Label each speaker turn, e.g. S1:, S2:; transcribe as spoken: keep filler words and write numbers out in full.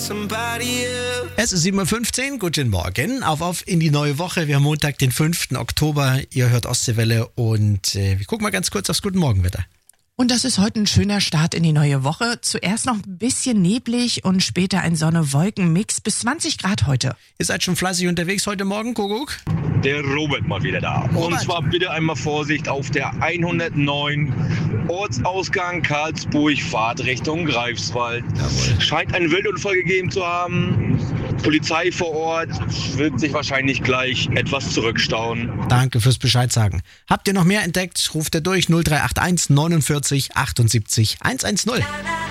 S1: Es ist sieben Uhr fünfzehn, guten Morgen, auf auf in die neue Woche. Wir haben Montag, den fünften Oktober, ihr hört Ostseewelle und äh, wir gucken mal ganz kurz aufs Guten Morgenwetter.
S2: Und das ist heute ein schöner Start in die neue Woche. Zuerst noch ein bisschen neblig und später ein Sonne-Wolken-Mix bis zwanzig Grad heute.
S1: Ihr seid schon flassig unterwegs heute Morgen, Kuckuck?
S3: Der Robert mal wieder da.
S1: Robert.
S3: Und zwar bitte einmal Vorsicht auf der hundertneun Ortsausgang Karlsburg, Fahrtrichtung Greifswald.
S1: Jawohl.
S3: Scheint einen Wildunfall gegeben zu haben. Polizei vor Ort wird sich wahrscheinlich gleich etwas zurückstauen.
S1: Danke fürs Bescheid sagen. Habt ihr noch mehr entdeckt? Ruft ihr durch null drei acht eins neunundvierzig achtundsiebzig hundertzehn.